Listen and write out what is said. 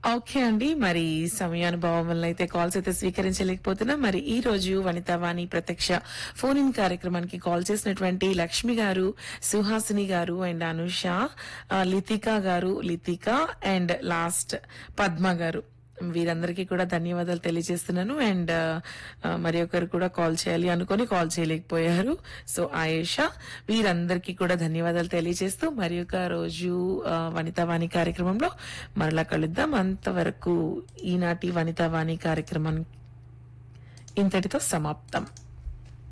Okay అండి. మరి సమయానుభావం వల్ల అయితే కాల్స్ అయితే స్వీకరించలేకపోతున్నా. మరి ఈ రోజు వనితావాణి ప్రత్యక్ష ఫోన్ ఇన్ కార్యక్రమానికి కాల్ చేసినటువంటి లక్ష్మి గారు, సుహాసిని గారు అండ్ అనుష, లితిక గారు, లితిక అండ్ లాస్ట్ పద్మ గారు. వీరందరికీ కూడా ధన్యవాదాలు తెలియజేస్తున్నాను. అండ్ మరి ఒకరు కూడా కాల్ చేయాలి అనుకొని కాల్ చేయలేకపోయారు. సో ఆయేషా, వీరందరికీ కూడా ధన్యవాదాలు తెలియజేస్తూ మరి ఒక రోజు వనితావాణి కార్యక్రమంలో మరలా కలుద్దాం. అంతవరకు ఈనాటి వనితావాణి కార్యక్రమం ఇంతటితో సమాప్తం.